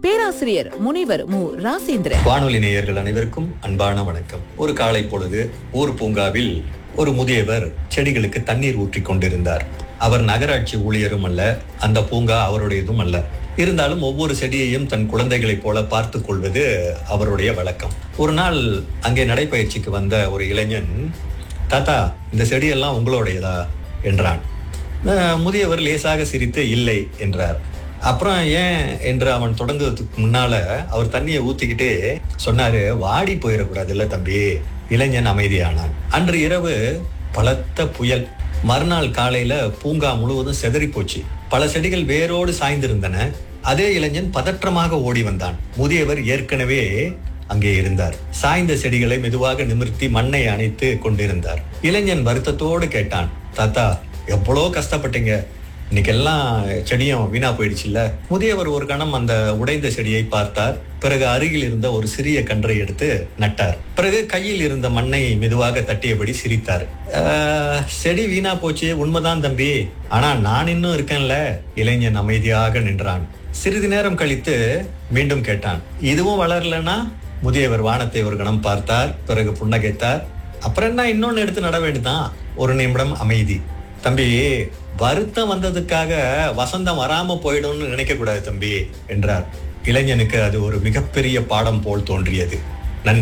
பேராசிரியர் முனைவர் மு ராசேந்திரன். வானொலி நேயர்கள் அனைவருக்கும் அன்பான வணக்கம். ஒரு காலை பொழுது ஊர் பூங்காவில் ஒரு முதியவர் செடிகளுக்கு தண்ணீர் ஊற்றிக் கொண்டிருந்தார். அவர் நகராட்சி ஊழியரும் அல்ல, அந்த பூங்கா அவருடையதும் அல்ல. இருந்தாலும் ஒவ்வொரு செடியையும் தன் குழந்தைகளைப் போல பார்த்துக் கொள்வது அவருடைய வழக்கம். ஒரு நாள் அங்கே நடைபயிற்சிக்கு வந்த ஒரு இளைஞன், தாத்தா, இந்த செடியெல்லாம் உங்களுடையதா என்றான். முதியவர் லேசாக சிரித்து இல்லை என்றார். அப்புறம் ஏன் என்று அவன் தொடங்குவதற்கு முன்னால அவர் தண்ணியை ஊத்திக்கிட்டே சொன்னாரு, வாடி போயிடக்கூடாது இல்ல தம்பி. இளைஞன் அமைதியானான். அன்று இரவு பலத்த புயல். மறுநாள் காலையில பூங்கா முழுவதும் செதறி போச்சு. பல செடிகள் வேரோடு சாய்ந்திருந்தன. அதே இளைஞன் பதற்றமாக ஓடி வந்தான். முதியவர் ஏற்கனவே அங்கே இருந்தார். சாய்ந்த செடிகளை மெதுவாக நிமிர்த்தி மண்ணை அணைத்து கொண்டிருந்தார். இளைஞன் வருத்தத்தோடு கேட்டான், தாத்தா, எவ்வளோ கஷ்டப்பட்டீங்க, இன்னைக்கெல்லாம் செடியும் வீணா போயிடுச்சு இல்ல? முதியவர் ஒரு கணம் அந்த உடைந்த செடியை பார்த்தார். பிறகு அருகில் இருந்த ஒரு சிறிய கன்றை எடுத்து நட்டார். பிறகு கையில் இருந்த மண்ணை மெதுவாக தட்டியபடி சிரித்தார். செடி வீணா போச்சு, உண்மைதான் தம்பி, ஆனா நான் இன்னும் இருக்கேன்ல. இளைஞன் அமைதியாக நின்றான். சிறிது நேரம் கழித்து மீண்டும் கேட்டான், இதுவும் வளரலன்னா? முதியவர் வானத்தை ஒரு கணம் பார்த்தார். பிறகு புன்னகைத்தார். அப்புறம் என்ன, இன்னொன்னு எடுத்து நட வேண்டியதான். ஒரு நிமிடம் அமைதி. தம்பி, வருத்தம் வந்ததுக்காக வசந்தம் வராம போயிடும்னு நினைக்க கூடாது தம்பி என்றார். இளைஞனுக்கு அது ஒரு மிகப்பெரிய பாடம் போல் தோன்றியது.